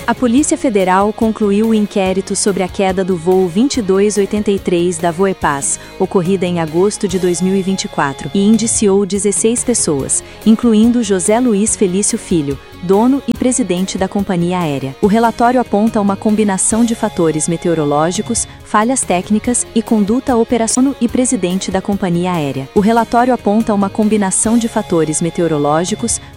A Polícia Federal concluiu o inquérito sobre a queda do voo 2283 da Voepaz, ocorrida em agosto de 2024, e indiciou 16 pessoas, incluindo José Luiz Felício Filho, dono e presidente da companhia aérea. O relatório aponta uma combinação de fatores meteorológicos, falhas técnicas e conduta operacional e presidente da companhia aérea. O relatório aponta uma combinação de fatores meteorológicos,